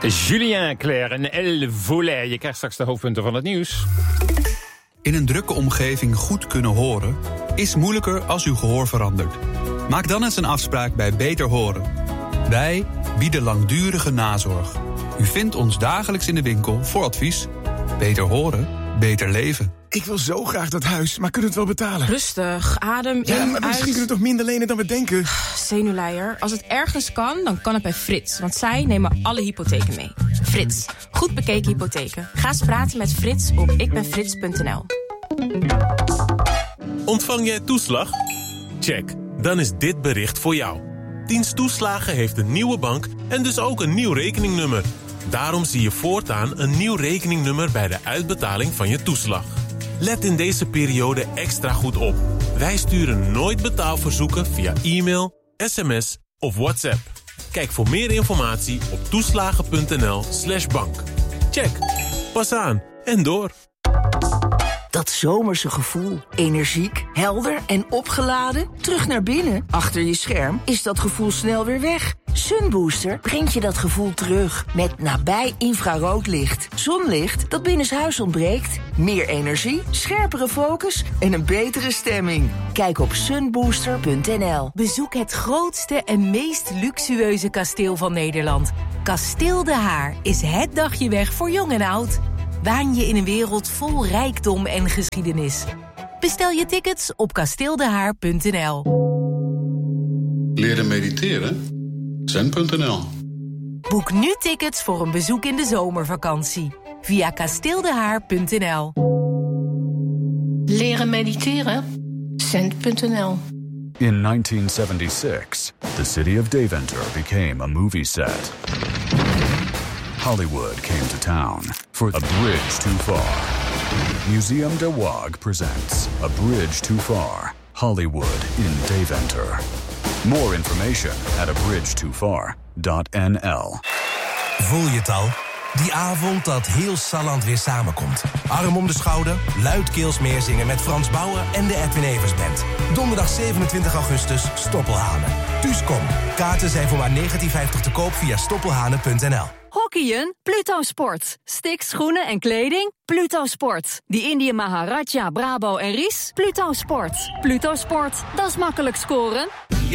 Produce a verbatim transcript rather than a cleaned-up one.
Julien Clerc en Elle Volet. Je krijgt straks de hoofdpunten van het nieuws. In een drukke omgeving goed kunnen horen is moeilijker als uw gehoor verandert. Maak dan eens een afspraak bij Beter Horen. Wij bieden langdurige nazorg. U vindt ons dagelijks in de winkel voor advies. Beter horen, beter leven. Ik wil zo graag dat huis, maar kunnen we het wel betalen? Rustig, adem ja, in, maar misschien uit. kunnen we toch minder lenen dan we denken? Zenuwleier, als het ergens kan, dan kan het bij Frits. Want zij nemen alle hypotheken mee. Frits, goed bekeken hypotheken. Ga eens praten met Frits op ikbenfrits punt n l. Ontvang jij toeslag? Check, dan is dit bericht voor jou. Dienst Toeslagen heeft een nieuwe bank en dus ook een nieuw rekeningnummer. Daarom zie je voortaan een nieuw rekeningnummer bij de uitbetaling van je toeslag. Let in deze periode extra goed op. Wij sturen nooit betaalverzoeken via e-mail, sms of WhatsApp. Kijk voor meer informatie op toeslagen punt n l slash bank. Check, pas aan en door. Dat zomerse gevoel. Energiek, helder en opgeladen. Terug naar binnen. Achter je scherm is dat gevoel snel weer weg. Sunbooster brengt je dat gevoel terug. Met nabij infraroodlicht. Zonlicht dat binnenshuis ontbreekt. Meer energie, scherpere focus en een betere stemming. Kijk op sunbooster punt n l. Bezoek het grootste en meest luxueuze kasteel van Nederland. Kasteel De Haar is het dagje weg voor jong en oud. Waan je in een wereld vol rijkdom en geschiedenis. Bestel je tickets op kasteeldehaar punt n l. Leren mediteren? zen punt n l. Boek nu tickets voor een bezoek in de zomervakantie. Via kasteeldehaar punt n l. Leren mediteren? zen punt n l. In nineteen seventy-six, the city of Deventer became a movie set. Hollywood came to town for A Bridge Too Far. Museum de Waag presents A Bridge Too Far, Hollywood in Deventer. More information at a bridge too far dot n l. Voel je het al? Die avond dat heel Salland weer samenkomt. Arm om de schouder, luidkeels meezingen met Frans Bauer en de Edwin Evers Band. Donderdag zevenentwintig augustus, Stoppelhanen. Thuis kom. Kaarten zijn voor maar negentien vijftig te koop via stoppelhanen punt n l. Hockeyen? Pluto Sport. Sticks, schoenen en kleding? Pluto Sport. Die Indië Maharaja, Bravo en Ries? Pluto Sport. Pluto Sport, dat is makkelijk scoren.